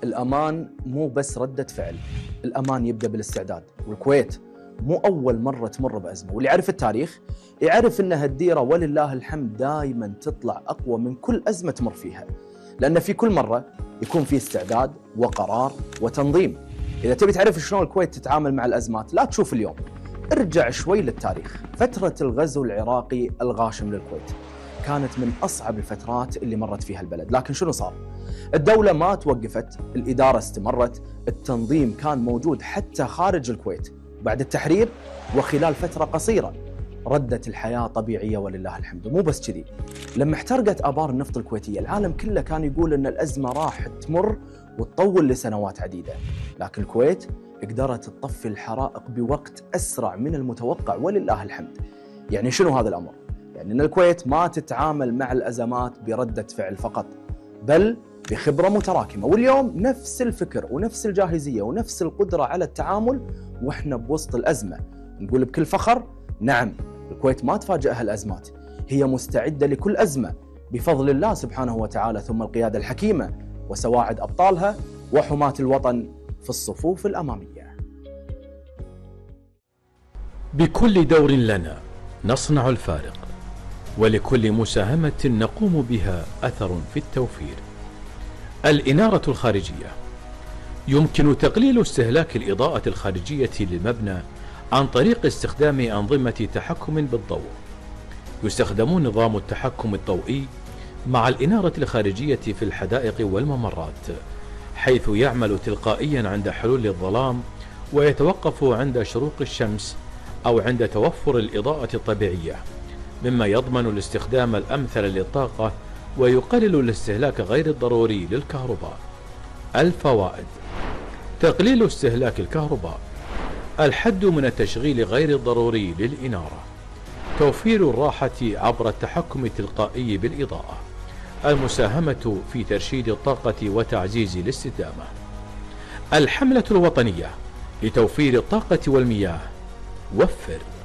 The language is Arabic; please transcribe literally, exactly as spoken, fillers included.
الأمان مو بس ردة فعل، الأمان يبدأ بالاستعداد. والكويت مو أول مرة تمر بأزمة، واللي يعرف التاريخ يعرف أن هالديرة ولله الحمد دائما تطلع أقوى من كل أزمة تمر فيها، لأن في كل مرة يكون في استعداد وقرار وتنظيم. إذا تبي تعرف شلون الكويت تتعامل مع الأزمات لا تشوف اليوم، ارجع شوي للتاريخ. فترة الغزو العراقي الغاشم للكويت كانت من أصعب الفترات اللي مرت فيها البلد، لكن شنو صار؟ الدولة ما توقفت، الإدارة استمرت، التنظيم كان موجود حتى خارج الكويت. بعد التحرير وخلال فترة قصيرة ردت الحياة طبيعية ولله الحمد. ومو بس كذي، لما احترقت آبار النفط الكويتية العالم كله كان يقول أن الأزمة راح تمر وتطول لسنوات عديدة، لكن الكويت قدرت تطفي الحرائق بوقت أسرع من المتوقع ولله الحمد. يعني شنو هذا الأمر؟ يعني أن الكويت ما تتعامل مع الأزمات بردة فعل فقط، بل بخبرة متراكمة. واليوم نفس الفكر ونفس الجاهزية ونفس القدرة على التعامل وإحنا بوسط الأزمة. نقول بكل فخر نعم، الكويت ما تفاجئها الأزمات، هي مستعدة لكل أزمة بفضل الله سبحانه وتعالى، ثم القيادة الحكيمة وسواعد أبطالها وحماة الوطن في الصفوف الأمامية. بكل دور لنا نصنع الفارق، ولكل مساهمة نقوم بها أثر في التوفير. الإنارة الخارجية: يمكن تقليل استهلاك الإضاءة الخارجية للمبنى عن طريق استخدام أنظمة تحكم بالضوء. يستخدم نظام التحكم الضوئي مع الإنارة الخارجية في الحدائق والممرات، حيث يعمل تلقائيا عند حلول الظلام ويتوقف عند شروق الشمس أو عند توفر الإضاءة الطبيعية، مما يضمن الاستخدام الأمثل للطاقة ويقلل الاستهلاك غير الضروري للكهرباء. الفوائد: تقليل استهلاك الكهرباء، الحد من التشغيل غير الضروري للإنارة، توفير الراحة عبر التحكم التلقائي بالإضاءة، المساهمة في ترشيد الطاقة وتعزيز الاستدامة. الحملة الوطنية لتوفير الطاقة والمياه: وفر.